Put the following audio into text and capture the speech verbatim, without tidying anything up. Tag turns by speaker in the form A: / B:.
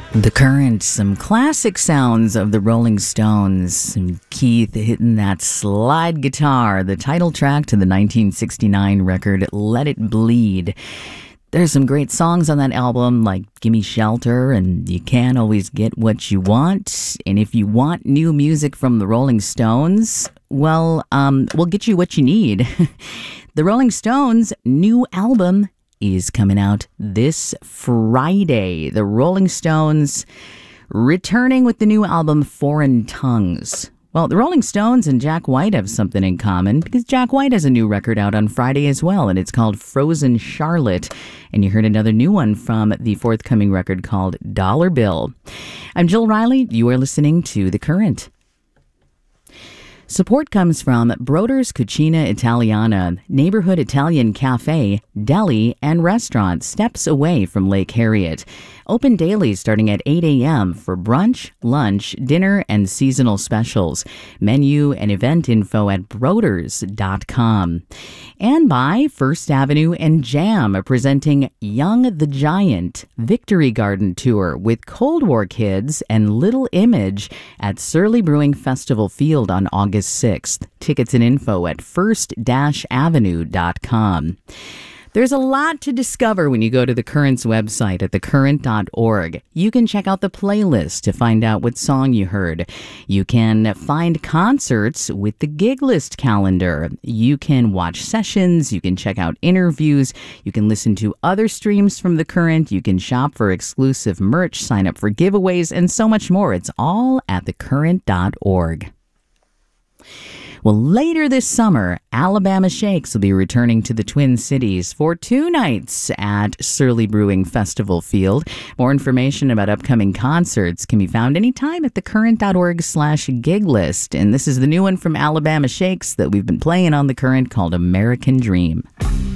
A: The Current, some classic sounds of the Rolling Stones. And Keith hitting that slide guitar, the title track to the nineteen sixty-nine record, Let It Bleed. There's some great songs on that album, like Gimme Shelter and You Can't Always Get What You Want. And if you want new music from the Rolling Stones, well, um, we'll get you what you need. The Rolling Stones' new album is coming out this Friday. The Rolling Stones returning with the new album Foreign Tongues. Well, the Rolling Stones and Jack White have something in common because Jack White has a new record out on Friday as well, and it's called Frozen Charlotte. And you heard another new one from the forthcoming record called Dollar Bill. I'm Jill Riley. You are listening to The Current. Support comes from Broder's Cucina Italiana, neighborhood Italian cafe, deli, and restaurant steps away from Lake Harriet. Open daily starting at eight a.m. for brunch, lunch, dinner, and seasonal specials. Menu and event info at broders dot com. And by First Avenue and Jam, presenting Young the Giant Victory Garden Tour with Cold War Kids and Little Image at Surly Brewing Festival Field on August sixth. Tickets and info at first avenue dot com. There's a lot to discover when you go to The Current's website at the current dot org. You can check out the playlist to find out what song you heard. You can find concerts with the gig list calendar. You can watch sessions. You can check out interviews. You can listen to other streams from The Current. You can shop for exclusive merch, sign up for giveaways, and so much more. It's all at the current dot org. Well, later this summer, Alabama Shakes will be returning to the Twin Cities for two nights at Surly Brewing Festival Field. More information about upcoming concerts can be found anytime at the current dot org slash gig list. And this is the new one from Alabama Shakes that we've been playing on The Current called American Dream.